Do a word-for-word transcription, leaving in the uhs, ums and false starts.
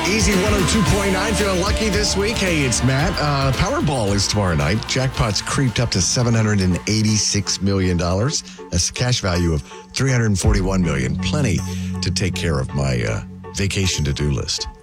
Easy one oh two point nine. Feeling lucky this week. Hey, it's Matt. Uh, Powerball is tomorrow night. Jackpot's creeped up to seven hundred eighty-six million dollars. That's a cash value of three hundred forty-one million dollars. Plenty to take care of my uh, vacation to-do list.